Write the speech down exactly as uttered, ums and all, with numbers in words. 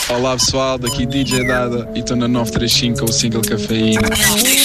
Olá pessoal, daqui D J Dada e estou na nove três cinco com o single Cafeína.